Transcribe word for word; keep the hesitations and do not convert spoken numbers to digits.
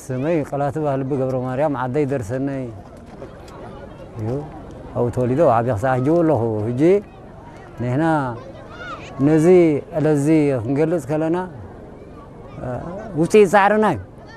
سمي قلات بهلب قبر مريم عدي درسني يو أو توليدو عبي خساح جوله هجي نهنا نزي الذي نجلس كلنا وتي سعرنا